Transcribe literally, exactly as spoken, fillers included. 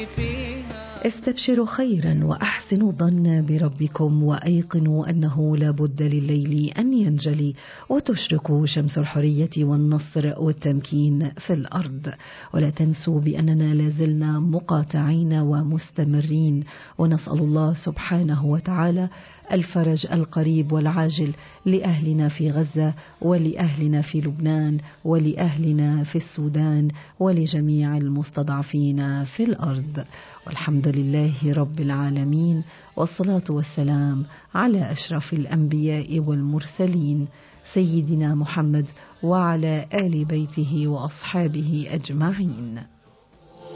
استبشروا خيرا وأحسنوا الظن بربكم وأيقنوا أنه لا بد لليل أن ينجلي وتشرق شمس الحرية والنصر والتمكين في الأرض. ولا تنسوا بأننا لازلنا مقاطعين ومستمرين، ونسأل الله سبحانه وتعالى الفرج القريب والعاجل لأهلنا في غزة ولأهلنا في لبنان ولأهلنا في السودان ولجميع المستضعفين في الأرض. والحمد لله رب العالمين، والصلاة والسلام على أشرف الأنبياء والمرسلين سيدنا محمد وعلى آل بيته وأصحابه أجمعين.